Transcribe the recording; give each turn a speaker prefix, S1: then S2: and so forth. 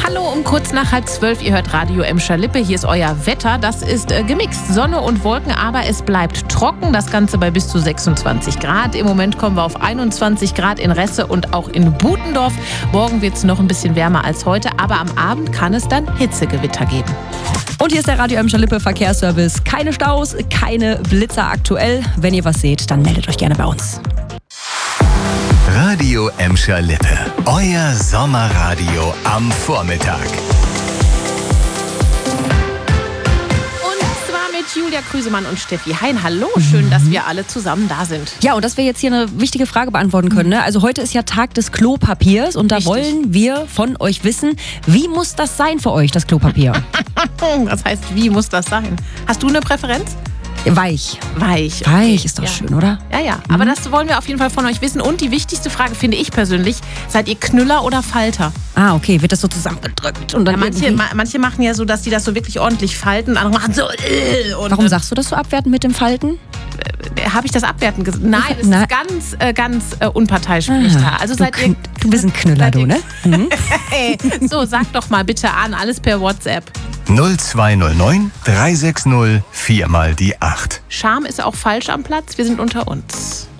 S1: Hallo um kurz nach 11:30. Ihr hört Radio Emscher Lippe. Hier ist euer Wetter. Das ist gemixt. Sonne und Wolken, aber es bleibt trocken. Das Ganze bei bis zu 26 Grad. Im Moment kommen wir auf 21 Grad in Resse und auch in Butendorf. Morgen wird es noch ein bisschen wärmer als heute, aber am Abend kann es dann Hitzegewitter geben.
S2: Und hier ist der Radio Emscher Lippe Verkehrsservice. Keine Staus, keine Blitzer aktuell. Wenn ihr was seht, dann meldet euch gerne bei uns.
S3: Radio Emscher Lippe. Euer Sommerradio am Vormittag.
S1: Julia Krüsemann und Steffi Hein. Hallo, schön, dass wir alle zusammen da sind.
S2: Ja, und dass wir jetzt hier eine wichtige Frage beantworten können. Ne? Also heute ist ja Tag des Klopapiers und da wollen wir von euch wissen, wie muss das sein für euch, das Klopapier?
S1: Das heißt, wie muss das sein? Hast du eine Präferenz?
S2: Weich.
S1: Weich. Okay.
S2: Weich ist doch schön, oder?
S1: Ja. Aber das wollen wir auf jeden Fall von euch wissen. Und die wichtigste Frage finde ich persönlich, seid ihr Knüller oder Falter?
S2: Ah, okay. Wird das so zusammengedrückt? Und dann
S1: manche machen ja so, dass die das so wirklich ordentlich falten. Andere machen so... Und
S2: warum sagst du das so abwertend mit dem Falten?
S1: Habe ich das abwertend gesagt? Nein, es ist ganz unparteiisch. Also seid ihr...
S2: Du bist ein Knüller, du, ne?
S1: Hey, so, sag doch mal bitte an, alles per WhatsApp.
S3: 0209 360 4 mal die 8.
S1: Scham ist auch falsch am Platz, wir sind unter uns.